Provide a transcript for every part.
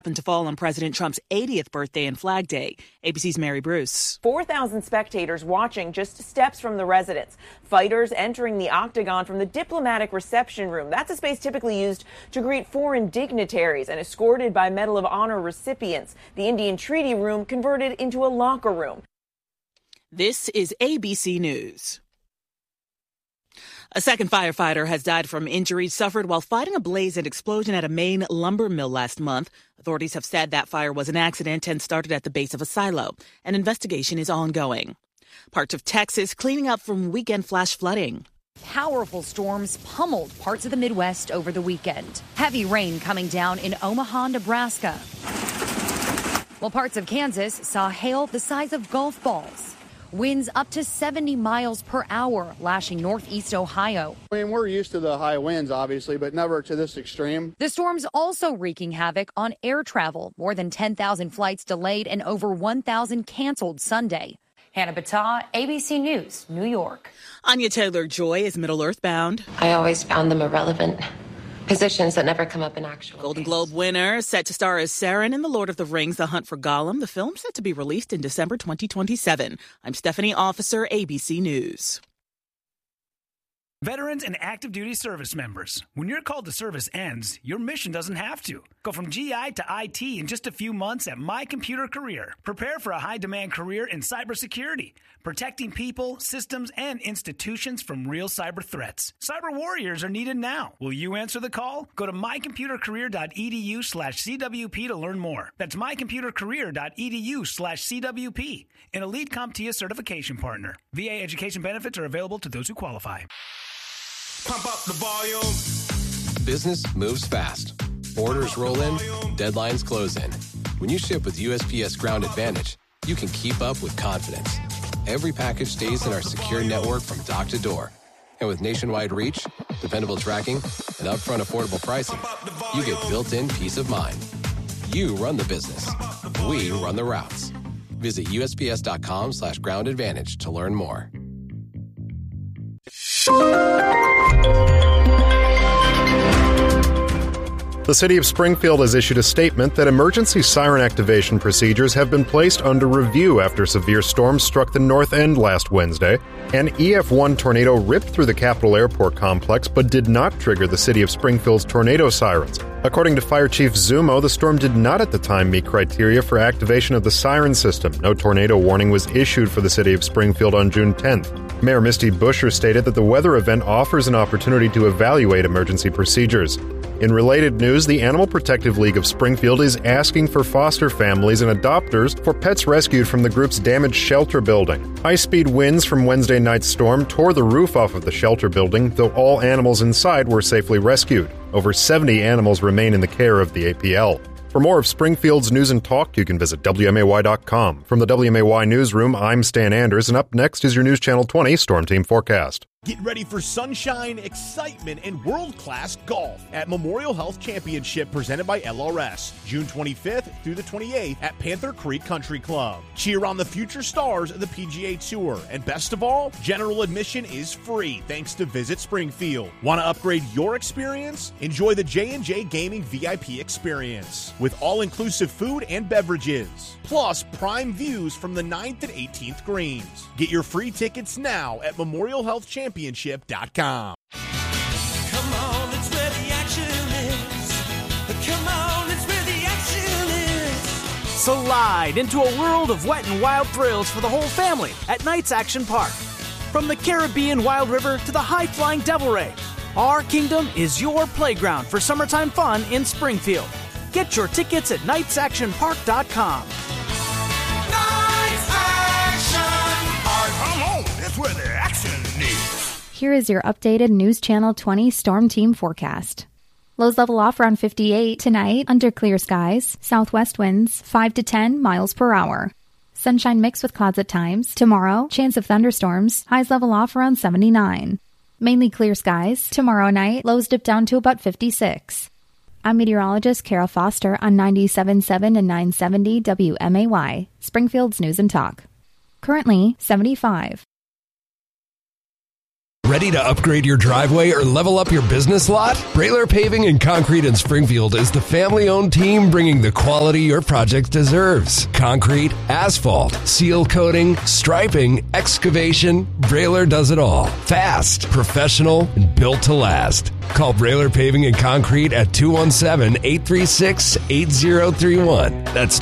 happened to fall on President Trump's 80th birthday and Flag Day. ABC's Mary Bruce. 4,000 spectators watching just steps from the residence. Fighters entering the octagon from the diplomatic reception room. That's a space typically used to greet foreign dignitaries and escorted by Medal of Honor recipients. The Indian Treaty Room converted into a locker room. This is ABC News. A second firefighter has died from injuries suffered while fighting a blaze and explosion at a Maine lumber mill last month. Authorities have said that fire was an accident and started at the base of a silo. An investigation is ongoing. Parts of Texas cleaning up from weekend flash flooding. Powerful storms pummeled parts of the Midwest over the weekend. Heavy rain coming down in Omaha, Nebraska, while parts of Kansas saw hail the size of golf balls. Winds up to 70 miles per hour lashing northeast Ohio. I mean, we're used to the high winds, obviously, but never to this extreme. The storm's also wreaking havoc on air travel. More than 10,000 flights delayed and over 1,000 canceled Sunday. Hannah Battah, ABC News, New York. Anya Taylor-Joy is Middle-earth bound. I always found them irrelevant. Positions that never come up in actual Golden case. Globe winner, set to star as Sauron in The Lord of the Rings, The Hunt for Gollum. The film set to be released in December 2027. I'm Stephanie Officer, ABC News. Veterans and active duty service members, when your call to service ends, your mission doesn't have to. Go from GI to IT in just a few months at My Computer Career. Prepare for a high-demand career in cybersecurity, protecting people, systems, and institutions from real cyber threats. Cyber warriors are needed now. Will you answer the call? Go to mycomputercareer.edu/CWP to learn more. That's mycomputercareer.edu/CWP, an elite CompTIA certification partner. VA education benefits are available to those who qualify. Pump up the volume. Business moves fast. Orders roll in, deadlines close in. When you ship with USPS Ground Advantage, you can keep up with confidence. Every package stays in our secure network from dock to door. And with nationwide reach, dependable tracking, and upfront affordable pricing, you get built-in peace of mind. You run the business. We run the routes. Visit USPS.com/Ground Advantage to learn more. The city of Springfield has issued a statement that emergency siren activation procedures have been placed under review after severe storms struck the north end last Wednesday. An EF1 tornado ripped through the Capitol Airport complex but did not trigger the city of Springfield's tornado sirens. According to Fire Chief Zumo, the storm did not at the time meet criteria for activation of the siren system. No tornado warning was issued for the city of Springfield on June 10th. Mayor Misty Buscher stated that the weather event offers an opportunity to evaluate emergency procedures. In related news, the Animal Protective League of Springfield is asking for foster families and adopters for pets rescued from the group's damaged shelter building. High-speed winds from Wednesday night's storm tore the roof off of the shelter building, though all animals inside were safely rescued. Over 70 animals remain in the care of the APL. For more of Springfield's news and talk, you can visit WMAY.com. From the WMAY newsroom, I'm Stan Anders, and up next is your News Channel 20 Storm Team Forecast. Get ready for sunshine, excitement, and world-class golf at Memorial Health Championship presented by LRS, June 25th through the 28th at Panther Creek Country Club. Cheer on the future stars of the PGA Tour, and best of all, general admission is free thanks to Visit Springfield. Want to upgrade your experience? Enjoy the J&J Gaming VIP experience with all-inclusive food and beverages, plus prime views from the 9th and 18th greens. Get your free tickets now at memorialhealthchampionship.com. Come on, it's where the action is. Come on, it's where the action is. Slide into a world of wet and wild thrills for the whole family at Knights Action Park. From the Caribbean Wild River to the high-flying Devil Ray, our kingdom is your playground for summertime fun in Springfield. Get your tickets at knightsactionpark.com. Knights Action Park. Come on, it's where the action is. Here is your updated News Channel 20 Storm Team forecast. Lows level off around 58 tonight under clear skies. Southwest winds 5 to 10 miles per hour. Sunshine mixed with clouds at times. Tomorrow, chance of thunderstorms. Highs level off around 79. Mainly clear skies. Tomorrow night, lows dip down to about 56. I'm meteorologist Kara Foster on 97.7 and 970 WMAY, Springfield's News and Talk. Currently 75. Ready to upgrade your driveway or level up your business lot? Brailer Paving and Concrete in Springfield is the family-owned team bringing the quality your project deserves. Concrete, asphalt, seal coating, striping, excavation, Brailer does it all. Fast, professional, and built to last. Call Brailer Paving and Concrete at 217-836-8031. That's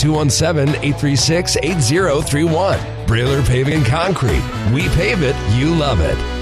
217-836-8031. Brailer Paving and Concrete. We pave it, you love it.